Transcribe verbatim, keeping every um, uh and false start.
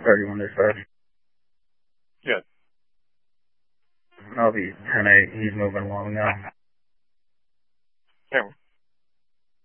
thirty-one dispatch. Good. I'll be ten eight. He's moving along now. Okay.